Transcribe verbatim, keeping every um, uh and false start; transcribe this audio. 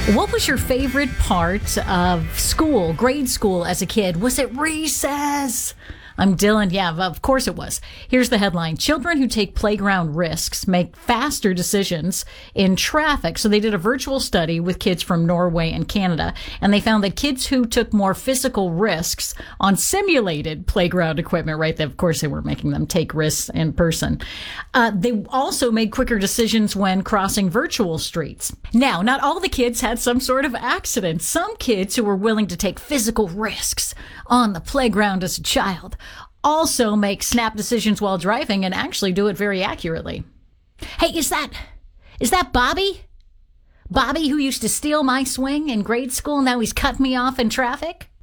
What was your favorite part of school, grade school as a kid? Was it recess? I'm Dylan. Yeah, of course it was. Here's the headline. Children who take playground risks make faster decisions in traffic. So they did a virtual study with kids from Norway and Canada, and they found that kids who took more physical risks on simulated playground equipment, right? Of course, they were making them take risks in person. Uh, they also made quicker decisions when crossing virtual streets. Now, not all the kids had some sort of accident. Some kids who were willing to take physical risks on the playground as a child also make snap decisions while driving and actually do it very accurately. Hey, is that, is that Bobby? Bobby who used to steal my swing in grade school, now he's cut me off in traffic?